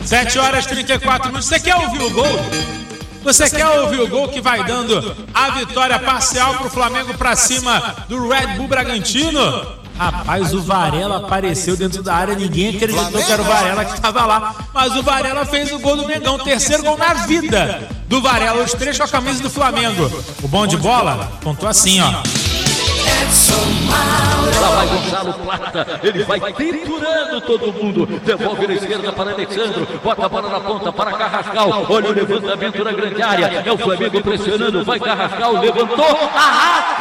7h34. Você quer ouvir o gol? Você quer ouvir o gol que vai dando a vitória parcial pro Flamengo pra cima do Red Bull Bragantino? Rapaz, o Varela apareceu dentro da área, ninguém acreditou que era o Varela que estava lá, mas o Varela fez o gol do Mengão, terceiro gol na vida do Varela, os três com a camisa do Flamengo. O bom de bola contou assim, ó. Lá vai Gonçalo Plata, ele vai triturando todo mundo, devolve na esquerda para Alexandro, bota a bola na ponta para Carrascal, olha o levantamento na grande área, é o Flamengo pressionando, vai Carrascal, levantou, arrasta!